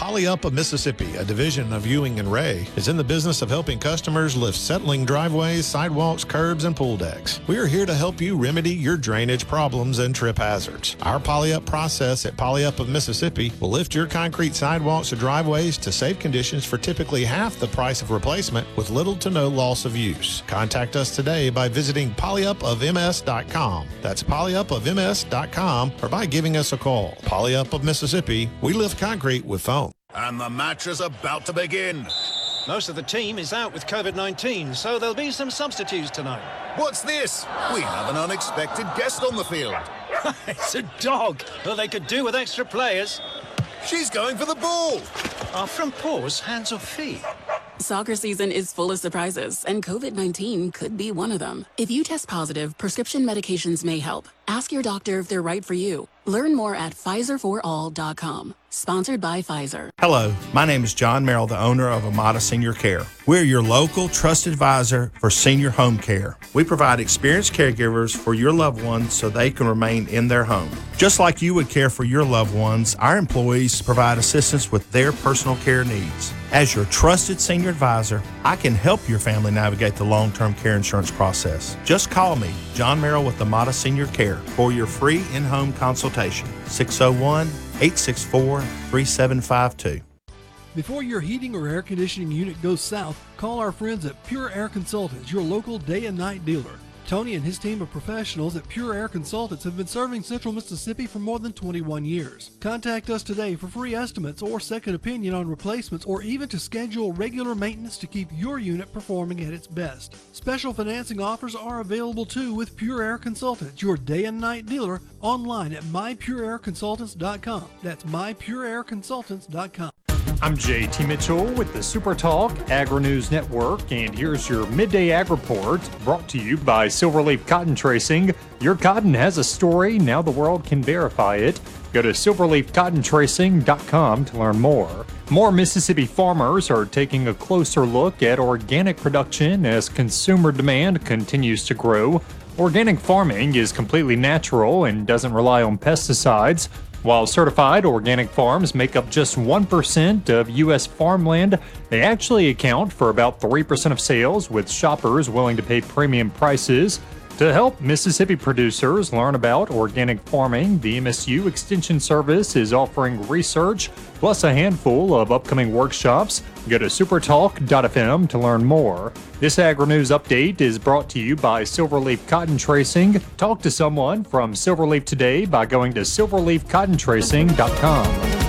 Poly-Up of Mississippi, a division of Ewing and Ray, is in the business of helping customers lift settling driveways, sidewalks, curbs, and pool decks. We are here to help you remedy your drainage problems and trip hazards. Our Poly-Up process at Poly-Up of Mississippi will lift your concrete sidewalks or driveways to safe conditions for typically half the price of replacement with little to no loss of use. Contact us today by visiting polyupofms.com. That's polyupofms.com, or by giving us a call. Poly-Up of Mississippi, we lift concrete with foam. And the match is about to begin. Most of the team is out with COVID-19, so there'll be some substitutes tonight. What's this? We have an unexpected guest on the field. It's a dog. Well, they could do with extra players. She's going for the ball. Are front paws hands or feet? Soccer season is full of surprises, and COVID-19 could be one of them. If you test positive, prescription medications may help. Ask your doctor if they're right for you. Learn more at PfizerForAll.com. Sponsored by Pfizer. Hello, my name is John Merrill, the owner of Amada Senior Care. We're your local trusted advisor for senior home care. We provide experienced caregivers for your loved ones so they can remain in their home. Just like you would care for your loved ones, our employees provide assistance with their personal care needs. As your trusted senior advisor, I can help your family navigate the long-term care insurance process. Just call me, John Merrill with Amada Senior Care, for your free in-home consultation. 601-864-3752. Before your heating or air conditioning unit goes south, call our friends at Pure Air Consultants, your local day and night dealer. Tony and his team of professionals at Pure Air Consultants have been serving Central Mississippi for more than 21 years. Contact us today for free estimates or second opinion on replacements, or even to schedule regular maintenance to keep your unit performing at its best. Special financing offers are available too with Pure Air Consultants, your day and night dealer, online at mypureairconsultants.com. That's mypureairconsultants.com. I'm JT Mitchell with the Super Talk Agri-News Network, and here's your Midday Ag Report, brought to you by Silverleaf Cotton Tracing. Your cotton has a story, now the world can verify it. Go to silverleafcottontracing.com to learn more. More Mississippi farmers are taking a closer look at organic production as consumer demand continues to grow. Organic farming is completely natural and doesn't rely on pesticides. While certified organic farms make up just 1% of U.S. farmland, they actually account for about 3% of sales, with shoppers willing to pay premium prices. To help Mississippi producers learn about organic farming, the MSU Extension Service is offering research plus a handful of upcoming workshops. Go to supertalk.fm to learn more. This Agri-News update is brought to you by Silverleaf Cotton Tracing. Talk to someone from Silverleaf today by going to silverleafcottontracing.com.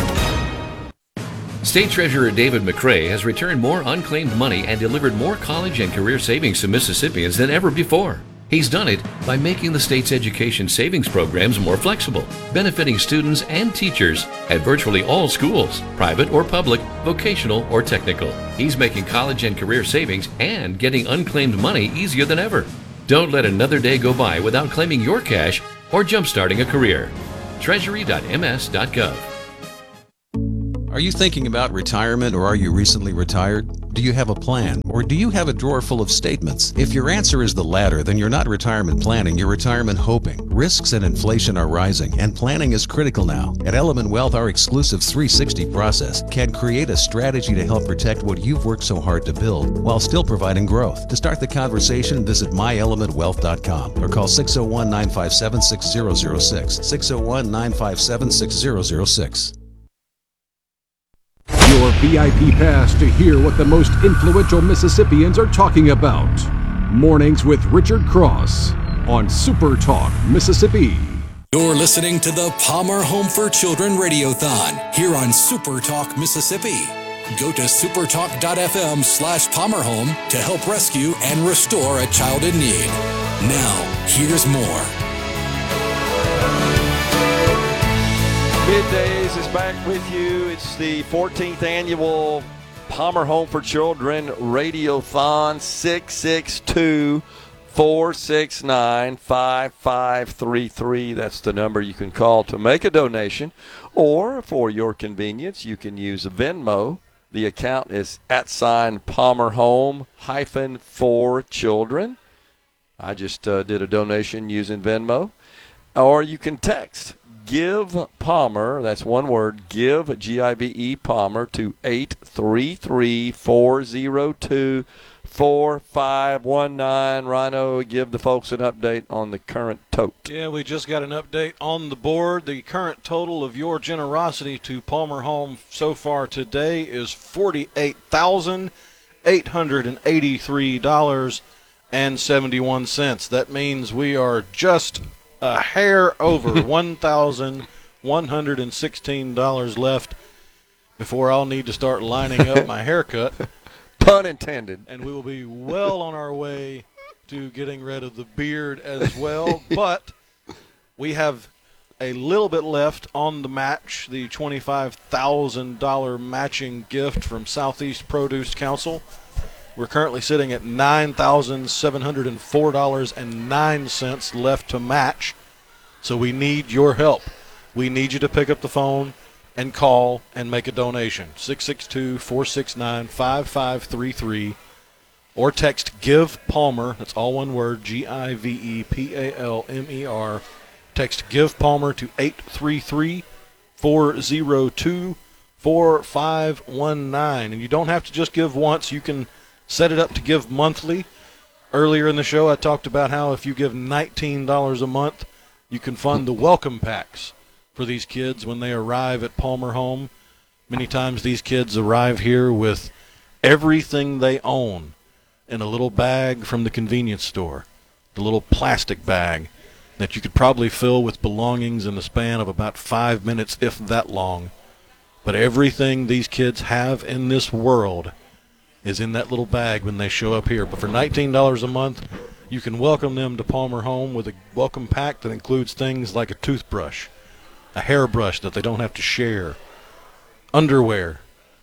State Treasurer David McRae has returned more unclaimed money and delivered more college and career savings to Mississippians than ever before. He's done it by making the state's education savings programs more flexible, benefiting students and teachers at virtually all schools, private or public, vocational or technical. He's making college and career savings and getting unclaimed money easier than ever. Don't let another day go by without claiming your cash or jumpstarting a career. Treasury.ms.gov. Are you thinking about retirement, or are you recently retired? Do you have a plan, or do you have a drawer full of statements? If your answer is the latter, then you're not retirement planning, you're retirement hoping. Risks and inflation are rising, and planning is critical now. At Element Wealth, our exclusive 360 process can create a strategy to help protect what you've worked so hard to build while still providing growth. To start the conversation, visit myelementwealth.com or call 601-957-6006. 601-957-6006. Your VIP pass to hear what the most influential Mississippians are talking about. Mornings with Richard Cross on Super Talk Mississippi. You're listening to the Palmer Home for Children Radiothon here on Super Talk Mississippi. Go to supertalk.fm/PalmerHome to help rescue and restore a child in need. Now, here's more. Middays is back with you. It's the 14th annual Palmer Home for Children Radiothon. 662-469-5533. That's the number you can call to make a donation. Or, for your convenience, you can use Venmo. The account is @PalmerHome-for-Children. I just did a donation using Venmo. Or you can text Give Palmer, that's one word, give, G-I-V-E, Palmer, to 833-402-4519. Rhino, give the folks an update on the current tote. Yeah, we just got an update on the board. The current total of your generosity to Palmer Home so far today is $48,883.71. That means we are just a hair over $1,116 left before I'll need to start lining up my haircut. Pun intended. And we will be well on our way to getting rid of the beard as well. But we have a little bit left on the match, the $25,000 matching gift from Southeast Produce Council. We're currently sitting at $9,704.09 left to match. So we need your help. We need you to pick up the phone and call and make a donation. 662-469-5533. Or text GIVE PALMER. That's all one word, GIVEPALMER. Text GIVE PALMER to 833-402-4519. And you don't have to just give once. You can set it up to give monthly. Earlier in the show, I talked about how if you give $19 a month, you can fund the welcome packs for these kids when they arrive at Palmer Home. Many times these kids arrive here with everything they own in a little bag from the convenience store, the little plastic bag that you could probably fill with belongings in the span of about 5 minutes, if that long. But everything these kids have in this world is in that little bag when they show up here. But for $19 a month, you can welcome them to Palmer Home with a welcome pack that includes things like a toothbrush, a hairbrush that they don't have to share, underwear,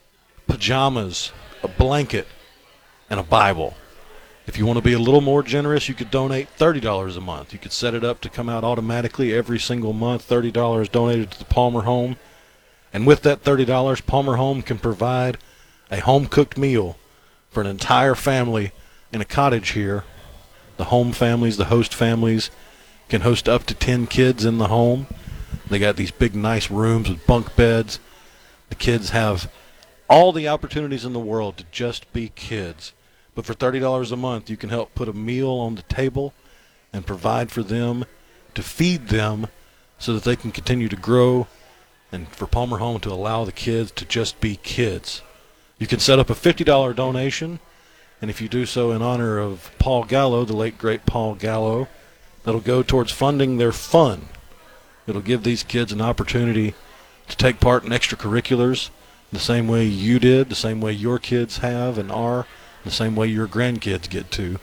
pajamas, a blanket, and a Bible. If you want to be a little more generous, you could donate $30 a month. You could set it up to come out automatically every single month, $30 donated to the Palmer Home. And with that $30, Palmer Home can provide a home-cooked meal for an entire family in a cottage here. The home families, the host families, can host up to 10 kids in the home. They got these big, nice rooms with bunk beds. The kids have all the opportunities in the world to just be kids. But for $30 a month, you can help put a meal on the table and provide for them, to feed them so that they can continue to grow, and for Palmer Home to allow the kids to just be kids. You can set up a $50 donation, and if you do so in honor of Paul Gallo, the late, great Paul Gallo, that'll go towards funding their fun. It'll give these kids an opportunity to take part in extracurriculars the same way you did, the same way your kids have and are, the same way your grandkids get to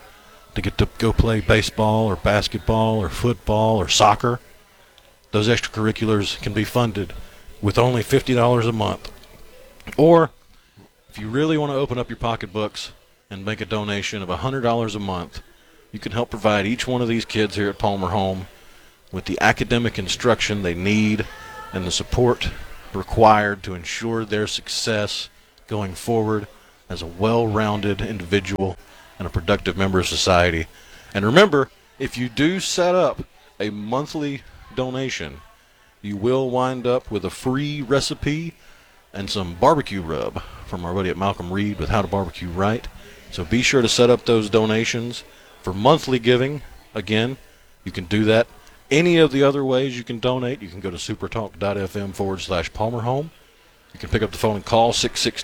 go play baseball or basketball or football or soccer. Those extracurriculars can be funded with only $50 a month. Or if you really want to open up your pocketbooks and make a donation of $100 a month, you can help provide each one of these kids here at Palmer Home with the academic instruction they need and the support required to ensure their success going forward as a well-rounded individual and a productive member of society. And remember, if you do set up a monthly donation, you will wind up with a free recipe and some barbecue rub from our buddy at Malcolm Reed with How to Barbecue Right. So be sure to set up those donations for monthly giving. Again, you can do that any of the other ways you can donate. You can go to supertalk.fm/Palmer Home. You can pick up the phone and call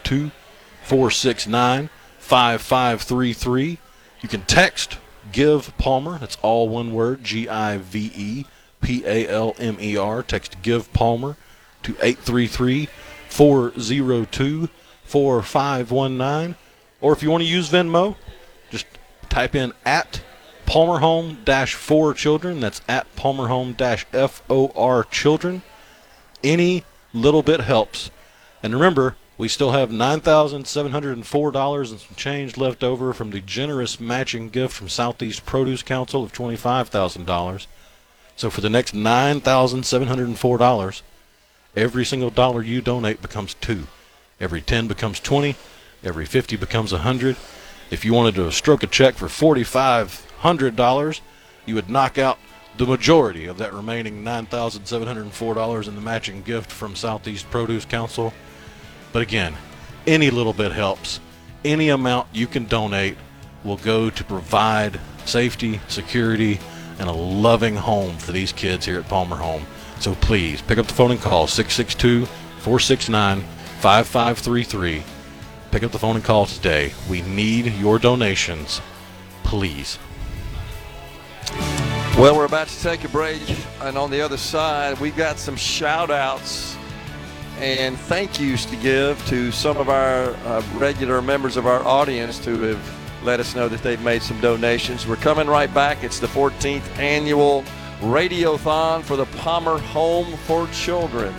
662-469-5533. You can text GIVE PALMER. That's all one word, GIVEPALMER. Text GIVE PALMER to 833-402-4519. Or if you want to use Venmo, just type in at Palmer Home-4 Children. That's at Palmer Home-FOR Children. Any little bit helps. And remember, we still have $9,704 and some change left over from the generous matching gift from Southeast Produce Council of $25,000. So for the next $9,704, every single dollar you donate becomes $2. Every 10 becomes 20. Every 50 becomes 100. If you wanted to stroke a check for $4,500, you would knock out the majority of that remaining $9,704 in the matching gift from Southeast Produce Council. But again, any little bit helps. Any amount you can donate will go to provide safety, security, and a loving home for these kids here at Palmer Home. So please pick up the phone and call 662-469-5533. Pick up the phone and call today. We need your donations, please. Well, we're about to take a break, and on the other side, we've got some shout-outs and thank yous to give to some of our regular members of our audience who have let us know that they've made some donations. We're coming right back. It's the 14th annual Radiothon for the Palmer Home for Children.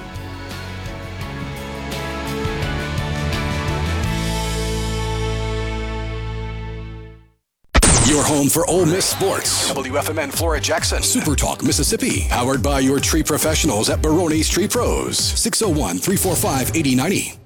Your home for Ole Miss sports. WFMN Flora Jackson. Super Talk Mississippi. Powered by your tree professionals at Barone's Tree Pros. 601-345-8090.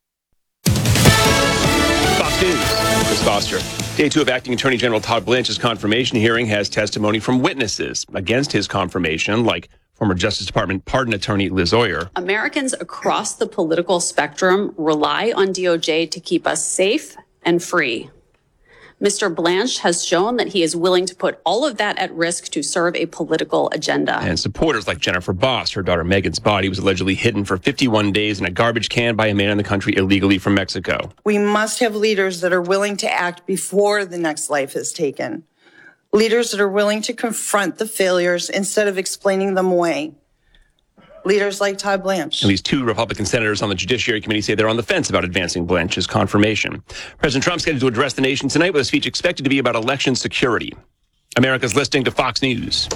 Fox News. Chris Foster. Day 2 of Acting Attorney General Todd Blanch's confirmation hearing has testimony from witnesses against his confirmation, like former Justice Department pardon attorney Liz Oyer. Americans across the political spectrum rely on DOJ to keep us safe and free. Mr. Blanch has shown that he is willing to put all of that at risk to serve a political agenda. And supporters like Jennifer Boss, her daughter Megan's body was allegedly hidden for 51 days in a garbage can by a man in the country illegally from Mexico. We must have leaders that are willing to act before the next life is taken. Leaders that are willing to confront the failures instead of explaining them away. Leaders like Todd Blanch. At least 2 Republican senators on the Judiciary Committee say they're on the fence about advancing Blanch's confirmation. President Trump's scheduled to address the nation tonight with a speech expected to be about election security. America's listening to Fox News.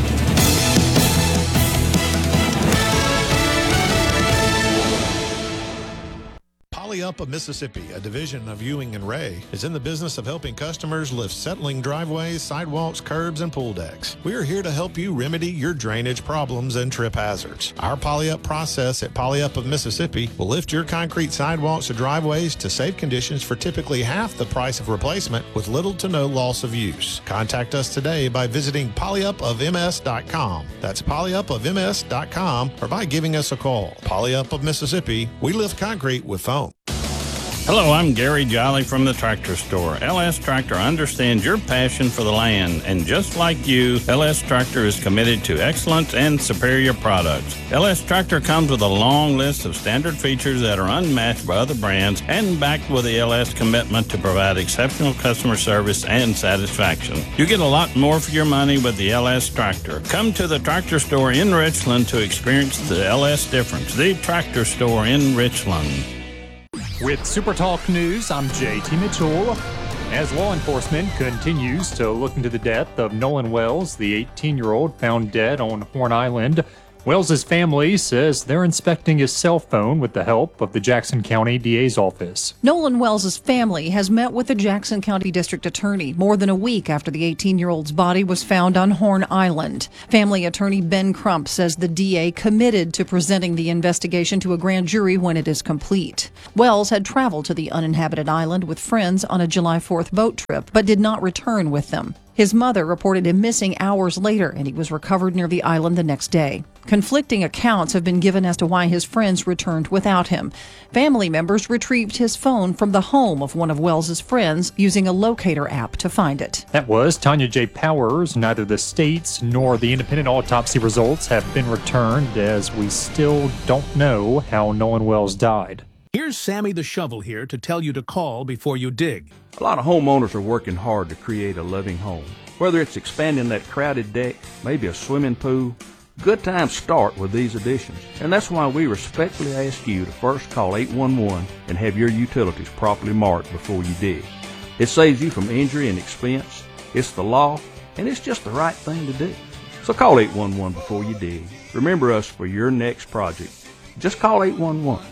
PolyUp of Mississippi, a division of Ewing and Ray, is in the business of helping customers lift settling driveways, sidewalks, curbs, and pool decks. We are here to help you remedy your drainage problems and trip hazards. Our PolyUp process at PolyUp of Mississippi will lift your concrete sidewalks or driveways to safe conditions for typically half the price of replacement with little to no loss of use. Contact us today by visiting polyupofms.com. That's polyupofms.com, or by giving us a call. PolyUp of Mississippi, we lift concrete with foam. Hello, I'm Gary Jolly from the Tractor Store. LS Tractor understands your passion for the land, and just like you, LS Tractor is committed to excellence and superior products. LS Tractor comes with a long list of standard features that are unmatched by other brands and backed with the LS commitment to provide exceptional customer service and satisfaction. You get a lot more for your money with the LS Tractor. Come to the Tractor Store in Richland to experience the LS difference. The Tractor Store in Richland. With Super Talk News, I'm JT Mitchell. As law enforcement continues to look into the death of Nolan Wells, the 18-year-old found dead on Horn Island, Wells' family says they're inspecting his cell phone with the help of the Jackson County DA's office. Nolan Wells' family has met with the Jackson County District Attorney more than a week after the 18-year-old's body was found on Horn Island. Family attorney Ben Crump says the DA committed to presenting the investigation to a grand jury when it is complete. Wells had traveled to the uninhabited island with friends on a July 4th boat trip, but did not return with them. His mother reported him missing hours later, and he was recovered near the island the next day. Conflicting accounts have been given as to why his friends returned without him. Family members retrieved his phone from the home of one of Wells's friends using a locator app to find it. That was Tanya J. Powers. Neither the state's nor the independent autopsy results have been returned, as we still don't know how Nolan Wells died. Here's Sammy the Shovel here to tell you to call before you dig. A lot of homeowners are working hard to create a living home. Whether it's expanding that crowded deck, maybe a swimming pool, good times start with these additions. And that's why we respectfully ask you to first call 811 and have your utilities properly marked before you dig. It saves you from injury and expense. It's the law, and it's just the right thing to do. So call 811 before you dig. Remember us for your next project. Just call 811.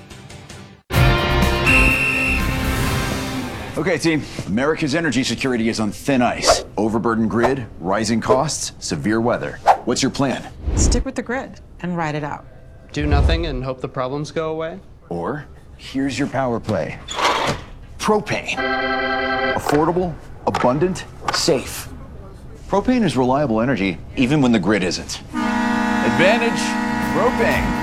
Okay, team. America's energy security is on thin ice. Overburdened grid, rising costs, severe weather. What's your plan? Stick with the grid and ride it out. Do nothing and hope the problems go away? Or, here's your power play. Propane. Affordable, abundant, safe. Propane is reliable energy even when the grid isn't. Advantage propane.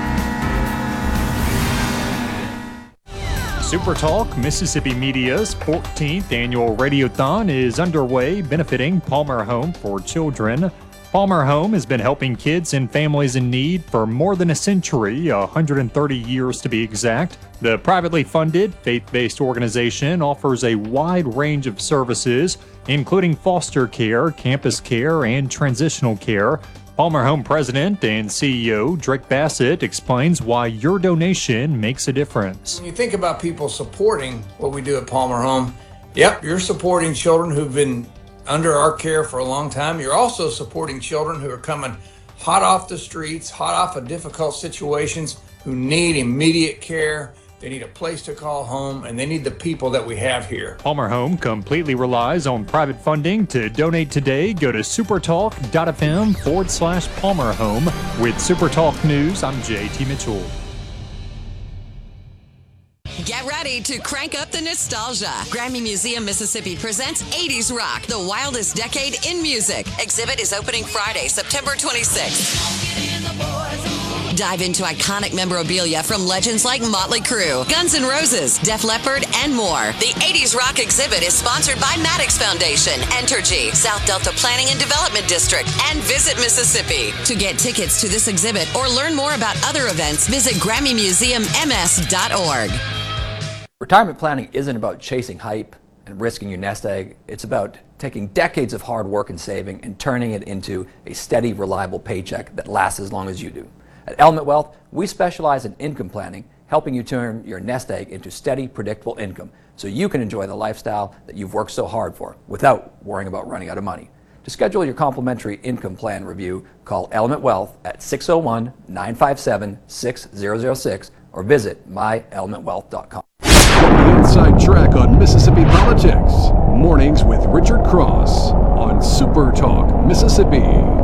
SuperTalk Mississippi Media's 14th annual Radiothon is underway, benefiting Palmer Home for Children. Palmer Home has been helping kids and families in need for more than a century, 130 years to be exact. The privately funded, faith-based organization offers a wide range of services, including foster care, campus care, and transitional care. Palmer Home President and CEO Drake Bassett explains why your donation makes a difference. When you think about people supporting what we do at Palmer Home, yep, you're supporting children who've been under our care for a long time. You're also supporting children who are coming hot off the streets, hot off of difficult situations, who need immediate care. They need a place to call home, and they need the people that we have here. Palmer Home completely relies on private funding. To donate today, go to supertalk.fm/Palmer Home. With SuperTalk News, I'm JT Mitchell. Get ready to crank up the nostalgia. Grammy Museum Mississippi presents 80s Rock, the wildest decade in music. Exhibit is opening Friday, September 26th. Dive into iconic memorabilia from legends like Motley Crue, Guns N' Roses, Def Leppard, and more. The 80s Rock exhibit is sponsored by Maddox Foundation, Entergy, South Delta Planning and Development District, and Visit Mississippi. To get tickets to this exhibit or learn more about other events, visit GrammyMuseumMS.org. Retirement planning isn't about chasing hype and risking your nest egg. It's about taking decades of hard work and saving and turning it into a steady, reliable paycheck that lasts as long as you do. At Element Wealth, we specialize in income planning, helping you turn your nest egg into steady, predictable income so you can enjoy the lifestyle that you've worked so hard for without worrying about running out of money. To schedule your complimentary income plan review, call Element Wealth at 601-957-6006 or visit myelementwealth.com. The Inside Track on Mississippi politics. Mornings with Richard Cross on Super Talk Mississippi.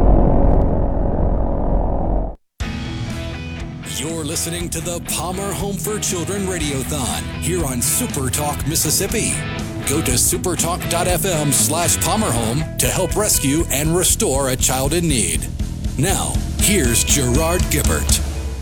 You're listening to the Palmer Home for Children Radiothon here on Super Talk Mississippi. Go to supertalk.fm/PalmerHome to help rescue and restore a child in need. Now, here's Gerard Gibbert.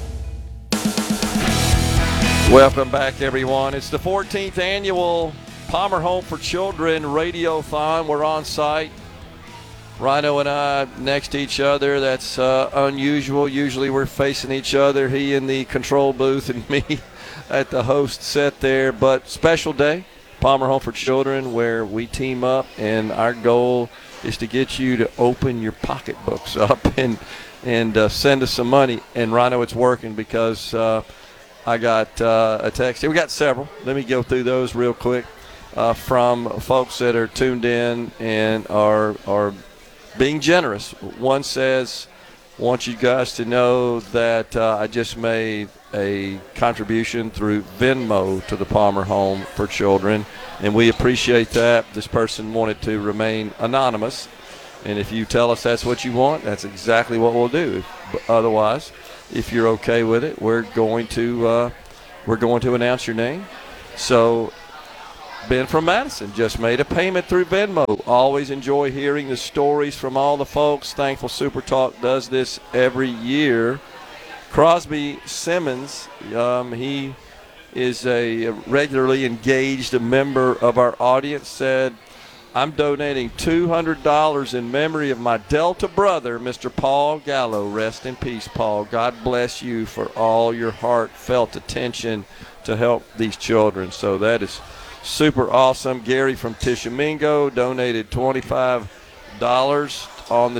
Welcome back, everyone. It's the 14th annual Palmer Home for Children Radiothon. We're on site. Rhino and I next to each other. That's unusual. Usually we're facing each other, he in the control booth and me at the host set there. But special day, Palmer Home for Children, where we team up, and our goal is to get you to open your pocketbooks up and send us some money. And Rhino, it's working because I got a text here. We got several. Let me go through those real quick from folks that are tuned in and are being generous. One says, want you guys to know that I just made a contribution through Venmo to the Palmer Home for Children, and we appreciate that. This person wanted to remain anonymous, and if you tell us that's what you want, that's exactly what we'll do. Otherwise, if you're okay with it, we're going to announce your name. So Ben from Madison just made a payment through Venmo. Always enjoy hearing the stories from all the folks. Thankful Super Talk does this every year. Crosby Simmons, he is a regularly engaged member of our audience, said, I'm donating $200 in memory of my Delta brother, Mr. Paul Gallo. Rest in peace, Paul. God bless you for all your heartfelt attention to help these children. So that is super awesome. Gary from Tishomingo donated $25 on